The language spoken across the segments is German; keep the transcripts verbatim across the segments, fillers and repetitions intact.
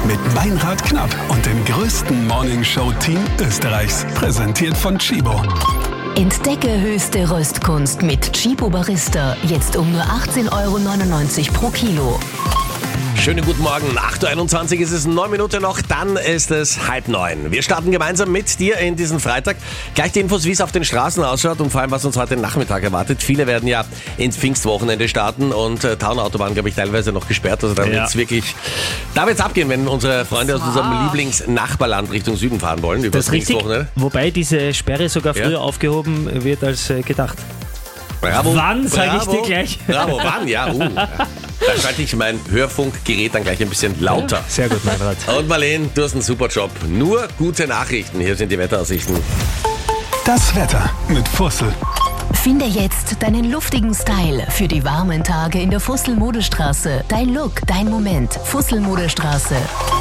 mit Meinrad Knapp und dem größten Morningshow-Team Österreichs. Präsentiert von Tchibo. Entdecke höchste Röstkunst mit Tchibo Barista. Jetzt um nur achtzehn Euro neunundneunzig pro Kilo. Schönen guten Morgen, acht Uhr einundzwanzig ist es, neun Minuten noch, dann ist es halb neun. Wir starten gemeinsam mit dir in diesen Freitag. Gleich die Infos, wie es auf den Straßen ausschaut und vor allem, was uns heute Nachmittag erwartet. Viele werden ja ins Pfingstwochenende starten und äh, Taunautobahn, glaube ich, teilweise noch gesperrt. Also da Ja. wird's wirklich, da wird's abgehen, wenn unsere Freunde aus unserem Lieblingsnachbarland Richtung Süden fahren wollen. Über Das ist richtig, Pfingstwochenende. wobei diese Sperre sogar früher Ja. aufgehoben wird als äh, gedacht. Bravo. Wann, sag ich Bravo. dir gleich. Bravo, wann? Ja, uh. Da schalte ich mein Hörfunkgerät dann gleich ein bisschen lauter. Sehr gut, mein Rat. Und Marlene, du hast einen super Job. Nur gute Nachrichten. Hier sind die Wetteraussichten. Das Wetter mit Fussel. Finde jetzt deinen luftigen Style für die warmen Tage in der Fussel-Modestraße. Dein Look, dein Moment. Fussel-Modestraße.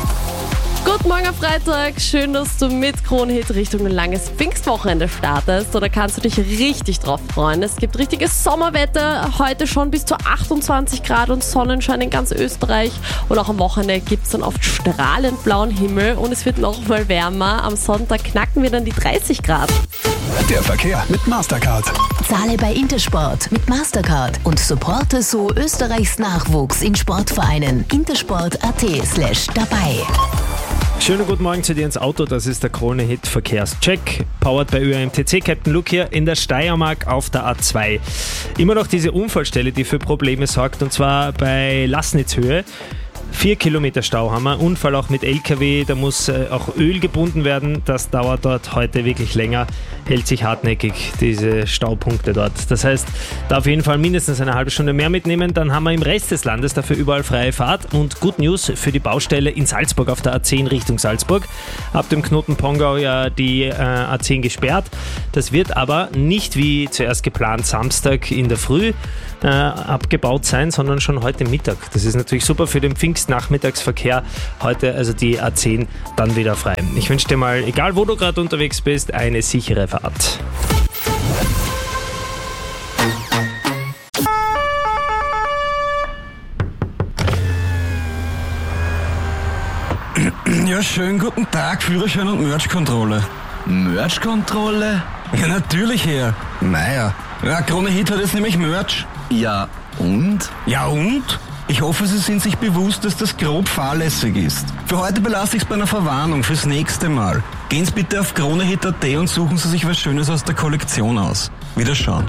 Guten Morgen am Freitag, schön, dass du mit Kronhit Richtung ein langes Pfingstwochenende startest. Da kannst du dich richtig drauf freuen. Es gibt richtiges Sommerwetter, heute schon bis zu achtundzwanzig Grad und Sonnenschein in ganz Österreich. Und auch am Wochenende gibt es dann oft strahlend blauen Himmel und es wird noch mal wärmer. Am Sonntag knacken wir dann die dreißig Grad. Der Verkehr mit Mastercard. Zahle bei Intersport mit Mastercard und supporte so Österreichs Nachwuchs in Sportvereinen. intersport.at slash dabei. Schönen guten Morgen zu dir ins Auto, das ist der Krone-Hit Verkehrscheck, powered bei Ö A M T C. Captain Luke hier in der Steiermark auf der A zwei. Immer noch diese Unfallstelle, die für Probleme sorgt, und zwar bei Lassnitzhöhe. Vier Kilometer Stau haben wir, Unfall auch mit L K W, da muss äh, auch Öl gebunden werden, das dauert dort heute wirklich länger, hält sich hartnäckig, diese Staupunkte dort. Das heißt, da auf jeden Fall mindestens eine halbe Stunde mehr mitnehmen, dann haben wir im Rest des Landes dafür überall freie Fahrt. Und Good News für die Baustelle in Salzburg auf der A zehn Richtung Salzburg. Ab dem Knoten Pongau ja die äh, A zehn gesperrt, das wird aber nicht wie zuerst geplant Samstag in der Früh äh, abgebaut sein, sondern schon heute Mittag. Das ist natürlich super für den Pfingstnachmittagsverkehr. Heute also die A zehn dann wieder frei. Ich wünsche dir mal, egal wo du gerade unterwegs bist, eine sichere Fahrt. Ja, schönen guten Tag, Führerschein und Merch-Kontrolle. Merch-Kontrolle? Ja, natürlich, Herr. Naja, ja, Krone-Hit hat jetzt nämlich Merch. Ja, und? Ja, und? Ich hoffe, Sie sind sich bewusst, dass das grob fahrlässig ist. Für heute belasse ich es bei einer Verwarnung fürs nächste Mal. Gehen Sie bitte auf kronehit punkt at und suchen Sie sich was Schönes aus der Kollektion aus. Wiederschauen.